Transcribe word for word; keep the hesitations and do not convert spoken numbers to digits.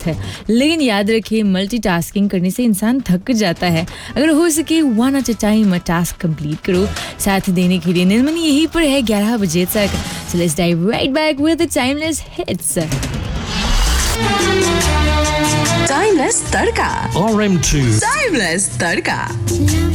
है, लेकिन याद रखिए मल्टीटास्किंग करने से इंसान थक जाता है। अगर हो सके one at a time task complete करो। साथ देने के लिए नीलमणि यहीं पर है ग्यारह बजे तक। So let's dive right back with the timeless hits. Timeless tadka R M two timeless tadka.